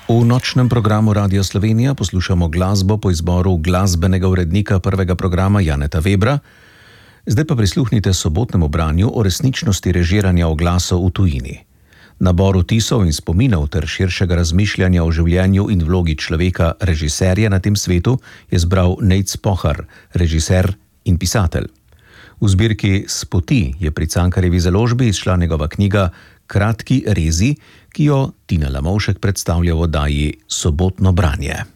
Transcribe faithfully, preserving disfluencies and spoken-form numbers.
V nočnem programu Radia Slovenija poslušamo glasbo po izboru glasbenega urednika prvega programa Janeta Webra. Zdaj pa prisluhnite sobotnemu branju o resničnosti režiranja oglasov v tujini. Nabor vtisov in spominov ter širšega razmišljanja o življenju in vlogi človeka režiserja na tem svetu je zbral Nejc Pohar, režiser in pisatelj. V zbirki Spoti je pri Cankarjevi založbi izšla njegova knjiga Kratki rezi, ki jo Tina Lamovšek predstavlja v oddaji Sobotno branje.